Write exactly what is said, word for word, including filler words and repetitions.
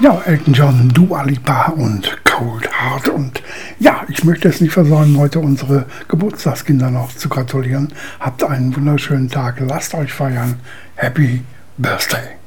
Ja, Elton John, Dua Lipa und Cold Heart. Und ja, ich möchte es nicht versäumen, heute unsere Geburtstagskinder noch zu gratulieren. Habt einen wunderschönen Tag, lasst euch feiern. Happy Birthday!